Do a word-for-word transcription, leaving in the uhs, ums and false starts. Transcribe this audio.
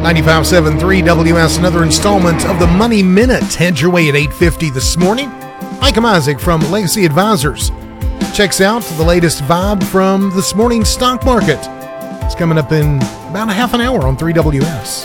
ninety-five point seven three W S, another installment of the Money Minute. Head your way at eight fifty this morning. Mike Isaac from Legacy Advisors checks out the latest vibe from this morning's stock market. It's coming up in about a half an hour on three W S.